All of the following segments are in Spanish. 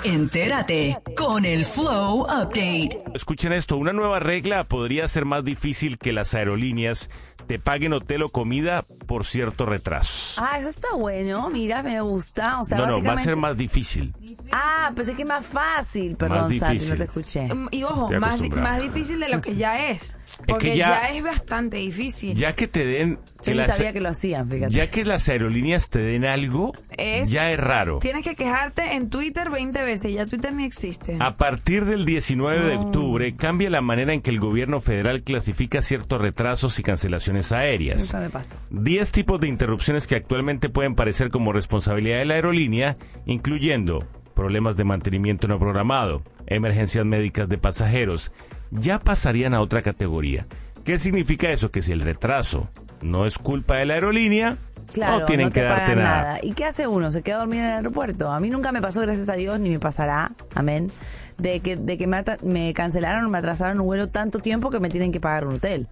Entérate con el Flow Update. Escuchen esto, una nueva regla podría hacer más difícil que las aerolíneas te paguen hotel o comida por cierto retraso. Ah, eso está bueno, mira, me gusta. O sea, No, básicamente... va a ser más difícil. Ah, pensé que más fácil. Perdón, Más Santi, difícil. no te escuché. Y ojo, Estoy más acostumbrado. difícil de lo que ya es. que Porque ya- ya es bastante difícil. Ya que te den... Yo ni sabía que lo hacían, fíjate. Ya que las aerolíneas te den algo, ya es raro. Tienes que quejarte en Twitter 20 veces. Ya Twitter ni existe. A partir del 19 de octubre cambia la manera en que el gobierno federal clasifica ciertos retrasos y cancelaciones aéreas. Nunca me pasó. 10 tipos de interrupciones que actualmente pueden parecer como responsabilidad de la aerolínea, incluyendo problemas de mantenimiento no programado, emergencias médicas de pasajeros, ya pasarían a otra categoría. ¿Qué significa eso? Que si el retraso no es culpa de la aerolínea, Claro, no tienen no te que darte pagan nada. ¿Y qué hace uno? ¿Se queda a dormir en el aeropuerto? A mí nunca me pasó, gracias a Dios, ni me pasará, amén, de que me cancelaron o me atrasaron un vuelo tanto tiempo que me tienen que pagar un hotel.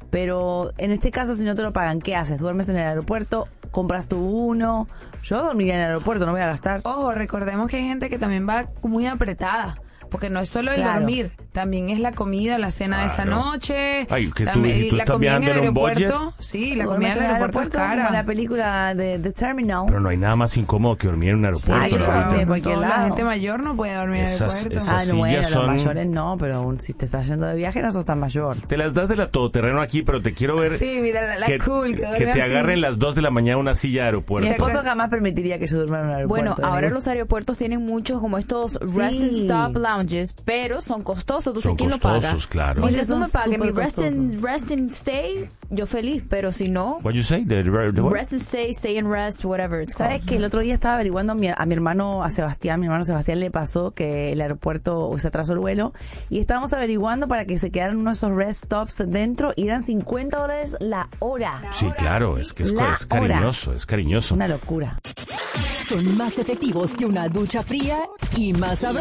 Pero en este caso, si no te lo pagan, ¿qué haces? ¿Duermes en el aeropuerto? ¿Compras tú uno? Yo dormiría en el aeropuerto, no voy a gastar. Ojo, recordemos que hay gente que también va muy apretada. Porque no es solo el Claro. dormir, también es la comida, la cena de esa Claro. noche. Ay, que tú- también, ¿y tú la estás comida en el viajando en un aeropuerto. budget? Sí, la ¿Duermes comida en el aeropuerto es como en la cara. película de The Terminal. Pero no hay nada más incómodo que dormir en un aeropuerto. Ay, Lolita. claro. en cualquier La lado. gente mayor no puede dormir en el Esas- aeropuerto. esas- No, bueno, sillas los son- mayores no, pero si te estás yendo de viaje no sos tan mayor. Te las das de la todoterreno aquí, pero te quiero ver Sí, mira, la que, cool. que duerme te así. agarren las 2 de la mañana una silla de aeropuerto. Mi esposo jamás permitiría que yo durmiera en un aeropuerto. Bueno, ahora amigo. los aeropuertos tienen muchos como estos rest and Sí. stop lounges, pero son costosos. Entonces, Son ¿quién lo paga? costosos, claro. Mientras Son tú me pagues mi súper rest and stay, yo feliz, pero si no, What you say? The what? rest and stay and rest, whatever it's ¿Sabes called. que el otro día estaba averiguando a mi hermano, a Sebastián? Mi hermano Sebastián le pasó que el aeropuerto se atrasó el vuelo y estábamos averiguando para que se quedaran uno de esos rest stops dentro y eran $50 la hora. Sí, claro, es que es La cariñoso, es cariñoso. Una locura. Son más efectivos que una ducha fría y más sabrosos.